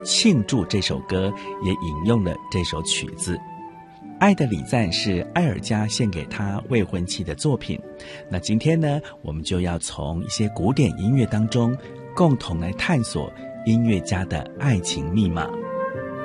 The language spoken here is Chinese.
庆祝这首歌也引用了这首曲子。爱的礼赞是艾尔加献给他未婚妻的作品。那今天呢，我们就要从一些古典音乐当中共同来探索音乐家的爱情密码。